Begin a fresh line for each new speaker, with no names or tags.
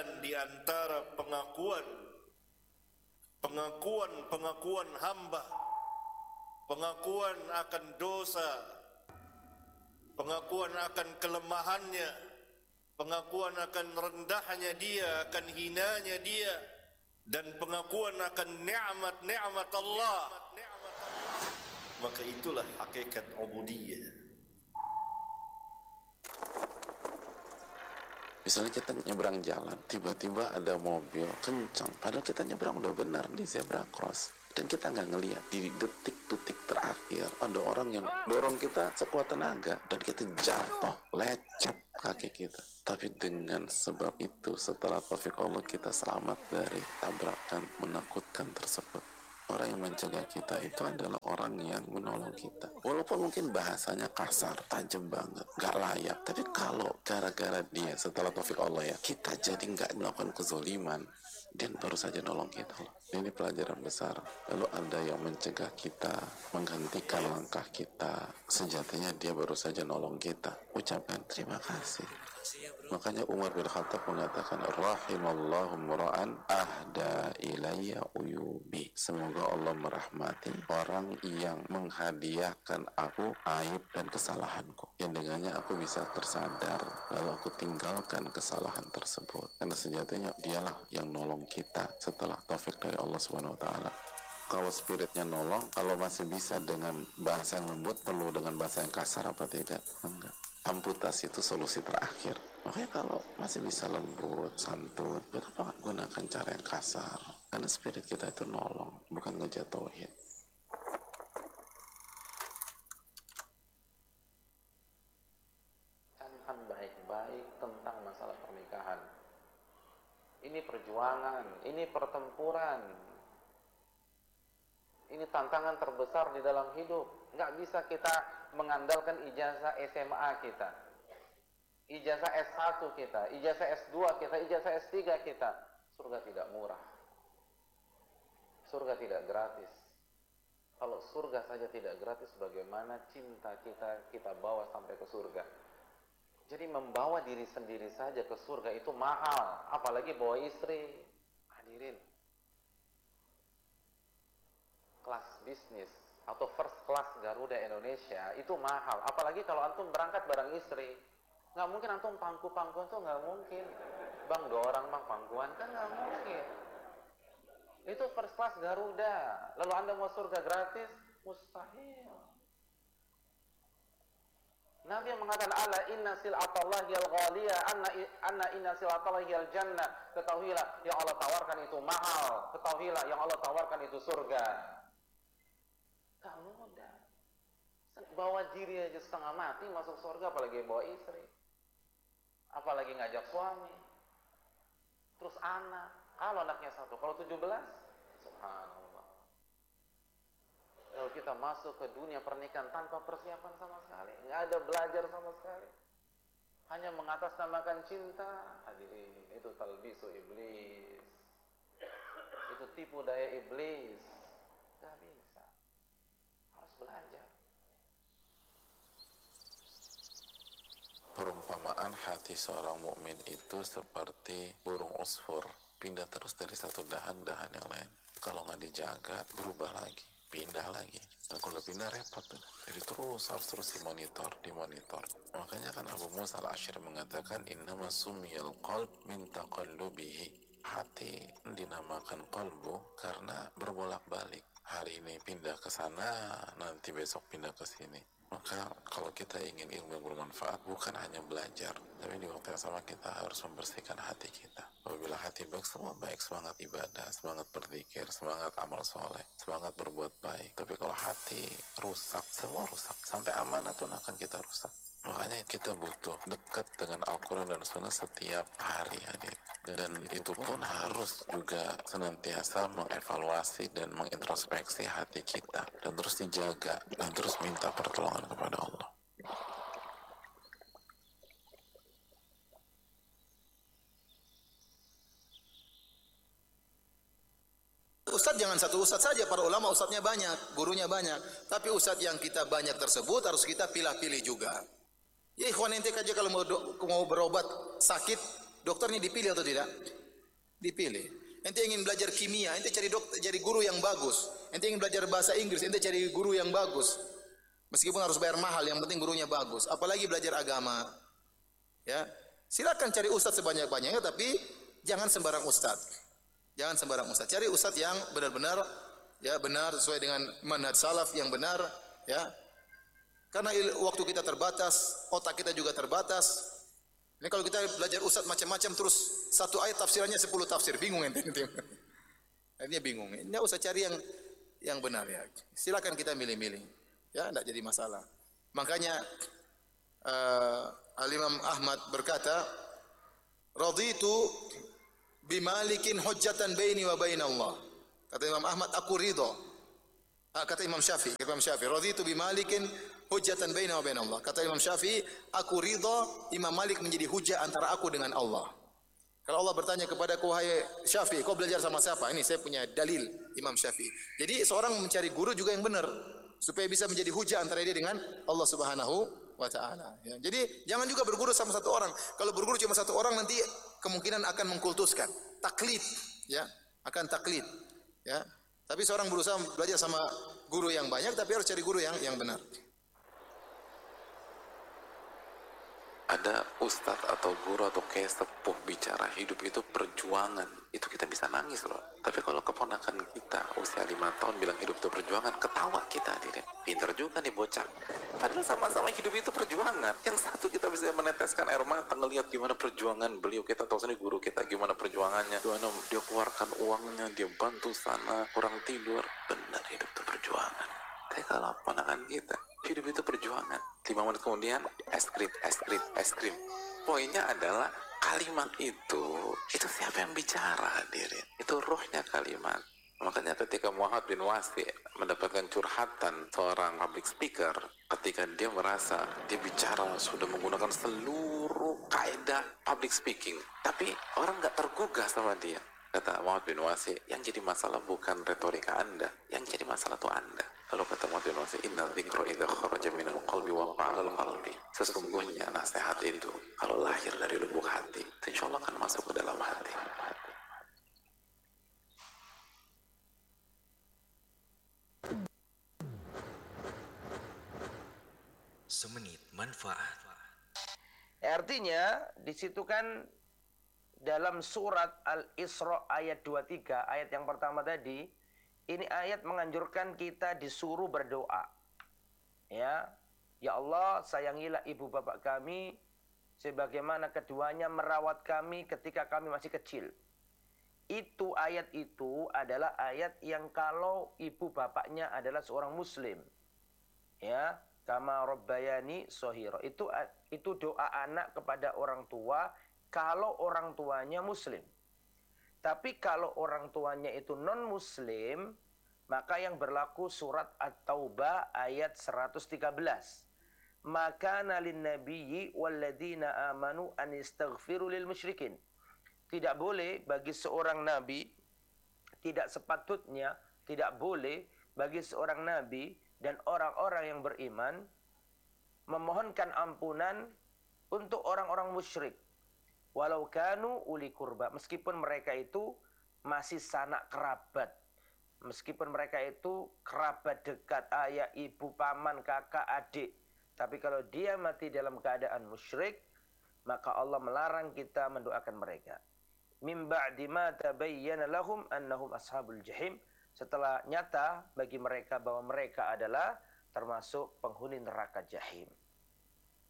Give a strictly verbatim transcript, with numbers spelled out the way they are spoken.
perbedaan di antara pengakuan pengakuan-pengakuan hamba, pengakuan akan dosa, pengakuan akan kelemahannya, pengakuan akan rendahnya dia, akan hinanya dia, dan pengakuan akan nikmat-nikmat Allah. Maka itulah hakikat ubudiyah.
Misalnya kita nyebrang jalan, tiba-tiba ada mobil kencang, padahal kita nyebrang udah benar di zebra cross, dan kita nggak ngelihat di detik-detik terakhir ada orang yang dorong kita sekuat tenaga dan kita jatuh, lecet kaki kita. Tapi dengan sebab itu, setelah taufik Allah, kita selamat dari tabrakan menakutkan tersebut. Orang yang mencegah kita itu adalah orang yang menolong kita. Walaupun mungkin bahasanya kasar, tajam banget, gak layak. Tapi kalau gara-gara dia, setelah taufik Allah ya, kita jadi gak melakukan kezoliman, dia baru saja nolong kita. Ini pelajaran besar. Lalu ada yang mencegah kita, menghentikan langkah kita, sejatinya dia baru saja nolong kita. Ucapkan terima kasih. Makanya Umar bin Khattab mengatakan, rahimallahu mura'an ahda ilayya uyubi. Semoga Allah merahmati orang yang menghadiahkan aku aib dan kesalahanku, yang dengannya aku bisa tersadar lalu aku tinggalkan kesalahan tersebut. Karena sejatinya dialah yang nolong kita setelah taufik dari Allah subhanahu wa taala. Kalau spiritnya nolong, kalau masih bisa dengan bahasa yang lembut, perlu dengan bahasa yang kasar apa tidak? Enggak. Amputasi itu solusi terakhir. Makanya kalau masih bisa lembut, santun, kenapa nggak gunakan cara yang kasar? Karena spirit kita itu nolong, bukan ngejatuhin.
Camkan baik-baik tentang masalah pernikahan. Ini perjuangan, ini pertempuran, ini tantangan terbesar di dalam hidup. Nggak bisa kita mengandalkan ijazah S M A kita, ijazah S satu kita, ijazah S dua kita, ijazah S tiga kita. Surga tidak murah, surga tidak gratis. Kalau surga saja tidak gratis, bagaimana cinta kita kita bawa sampai ke surga? Jadi membawa diri sendiri saja ke surga itu mahal, apalagi bawa istri. Hadirin, kelas bisnis atau first class Garuda Indonesia itu mahal, apalagi kalau antum berangkat bareng istri. Nggak mungkin antum pangku-pangkuan tuh, nggak mungkin. Bang, dua orang bang pangkuan, kan nggak mungkin. Itu first class Garuda. Lalu anda mau surga gratis? Mustahil. Nabi yang mengatakan, ala inna sil'atallahi al-ghaliyah, anna, anna inna sil'atallahi al-jannah. Ketahuilah yang Allah tawarkan itu mahal, ketahuilah yang Allah tawarkan itu surga. Gak mudah. Bawa diri aja setengah mati masuk surga, apalagi bawa istri, apalagi ngajak suami, terus anak. Kalau anaknya satu, kalau tujuh belas, subhanallah. Kalau kita masuk ke dunia pernikahan tanpa persiapan sama sekali, nggak ada belajar sama sekali, hanya mengatasnamakan cinta, hadirin, itu talbisu iblis, itu tipu daya iblis. Gak bisa, harus belajar.
Perumpamaan hati seorang mukmin itu seperti burung usfur, pindah terus dari satu dahan-dahan yang lain. Kalau nggak dijaga, berubah lagi, pindah lagi. Dan kalau pindah repot tuh. Jadi terus harus terus dimonitor, dimonitor. Makanya kan Abu Musa al-Asy'ari mengatakan, innama sumiyal qalb min taqallubihi. Hati dinamakan qalbu karena berbolak-balik. Hari ini pindah ke sana, nanti besok pindah ke sini. Maka kalau kita ingin ilmu yang bermanfaat, bukan hanya belajar, tapi di waktu yang sama kita harus membersihkan hati kita. Apabila hati baik, semua baik, semangat ibadah, semangat berzikir, semangat amal soleh, semangat berbuat baik. Tapi kalau hati rusak, semua rusak. Sampai amanah pun akan kita rusak. Makanya kita butuh dekat dengan Al-Quran dan Sunnah setiap hari, hadir. Dan itu pun harus juga senantiasa mengevaluasi dan mengintrospeksi hati kita, dan terus dijaga, dan terus minta pertolongan kepada Allah.
Ustadz jangan satu ustadz saja, para ulama ustadznya banyak, gurunya banyak. Tapi ustadz yang kita banyak tersebut harus kita pilih-pilih juga. Ya ikhwan, ente aja kalau mau, do, mau berobat sakit, Dokter ini dipilih atau tidak? Dipilih. Ente ingin belajar kimia, ente cari dokter, cari guru yang bagus. Ente ingin belajar bahasa Inggris, ente cari guru yang bagus. Meskipun harus bayar mahal, yang penting gurunya bagus. Apalagi belajar agama. Ya, silakan cari ustadz sebanyak-banyaknya, tapi jangan sembarang ustadz. Jangan sembarang ustadz. Cari ustadz yang benar-benar ya benar sesuai dengan manhaj salaf yang benar, ya. Karena waktu kita terbatas, otak kita juga terbatas. Ini kalau kita belajar ustadz macam-macam terus satu ayat tafsirannya sepuluh tafsir, bingung ente. Akhirnya bingung. Ini usah cari yang yang benar ya. Silakan kita milih-milih. Ya, enggak jadi masalah. Makanya uh, Al-Imam Ahmad berkata, "Raditu bimalikin hujjatan baini wa baina Allah." Kata Imam Ahmad, aku ridho. Ah, kata Imam Syafi'i, kata Imam Syafi'i, "Raditu bimalikin hujjatan baina wa baina Allah." Kata Imam Syafi'i, aku ridho Imam Malik menjadi hujjah antara aku dengan Allah. Kalau Allah bertanya kepadaku, "Wahai Syafi'i, kau belajar sama siapa?" Ini saya punya dalil Imam Syafi'i. Jadi seorang mencari guru juga yang benar supaya bisa menjadi hujjah antara dia dengan Allah Subhanahu wa taala. Ya. Jadi jangan juga berguru sama satu orang. Kalau berguru cuma satu orang nanti kemungkinan akan mengkultuskan, taklid, ya, akan taklid, ya. Tapi seorang berusaha belajar sama guru yang banyak, tapi harus cari guru yang yang benar.
Ada ustadz atau guru atau kayak sepuh bicara hidup itu perjuangan, itu kita bisa nangis loh. Tapi kalau keponakan kita usia lima tahun bilang hidup itu perjuangan, ketawa kita diri. Pinter juga nih bocah. Padahal sama-sama hidup itu perjuangan. Yang satu kita bisa meneteskan air mata ngelihat gimana perjuangan beliau, kita tahu sendiri guru kita gimana perjuangannya. Gimana dia keluarkan uangnya, dia bantu sana, kurang tidur. Benar, hidup itu perjuangan. Tapi kalau ponakan kita, hidup itu perjuangan. Lima menit kemudian, es krim, es krim, es krim. Poinnya adalah kalimat itu, itu siapa yang bicara hadirin? Itu ruhnya kalimat. Makanya ketika Muhammad bin Wasi mendapatkan curhatan seorang public speaker, ketika dia merasa dia bicara sudah menggunakan seluruh kaidah public speaking, tapi orang nggak tergugah sama dia. Kata Muhammad bin Wasi, yang jadi masalah bukan retorika Anda, yang jadi masalah itu Anda. Lalu kata Muhammad bin Wasi, "Inna dzikra idza kharaja minal qalbi wa qa'al qalbi." Sesungguhnya nasihat itu kalau lahir dari lubuk hati, insya Allah akan masuk ke dalam hati.
Semenit manfaat.
Artinya di situ kan dalam surat Al-Isra ayat dua puluh tiga, ayat yang pertama tadi, ini ayat menganjurkan kita disuruh berdoa. Ya, ya Allah, sayangilah ibu bapak kami sebagaimana keduanya merawat kami ketika kami masih kecil. Itu ayat itu adalah ayat yang kalau ibu bapaknya adalah seorang muslim. Ya, kama rabbayani shaghira. Itu itu doa anak kepada orang tua kalau orang tuanya muslim. Tapi kalau orang tuanya itu non-muslim, maka yang berlaku surat At-Taubah ayat seratus tiga belas. Maka nalin nabiyyi walladzina amanu an istaghfiru lil musyrikin. Tidak boleh bagi seorang nabi, tidak sepatutnya, tidak boleh bagi seorang nabi dan orang-orang yang beriman memohonkan ampunan untuk orang-orang musyrik. Walau kanu uli kurba, meskipun mereka itu masih sanak kerabat, meskipun mereka itu kerabat dekat, ayah, ibu, paman, kakak, adik, tapi kalau dia mati dalam keadaan musyrik, maka Allah melarang kita mendoakan mereka. Min ba'di ma tabayyana lahum annahum ashabul jahim, setelah nyata bagi mereka bahwa mereka adalah termasuk penghuni neraka jahim.